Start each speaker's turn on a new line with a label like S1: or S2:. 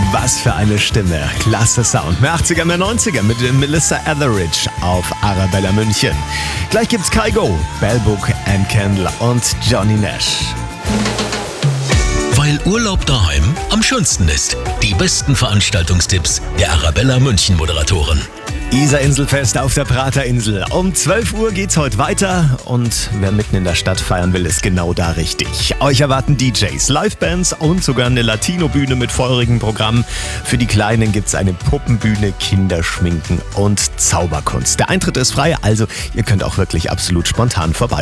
S1: Was für eine Stimme. Klasse Sound. Mehr 80er, mehr 90er mit Melissa Etheridge auf Arabella München. Gleich gibt's Kygo, Bell Book and Candle und Johnny Nash.
S2: Weil Urlaub daheim am schönsten ist. Die besten Veranstaltungstipps der Arabella München Moderatoren.
S1: Isar-Inselfest auf der Praterinsel. Um 12 Uhr geht's heute weiter und wer mitten in der Stadt feiern will, ist genau da richtig. Euch erwarten DJs, Livebands und sogar eine Latino-Bühne mit feurigen Programmen. Für die Kleinen gibt's eine Puppenbühne, Kinderschminken und Zauberkunst. Der Eintritt ist frei, also ihr könnt auch wirklich absolut spontan vorbei.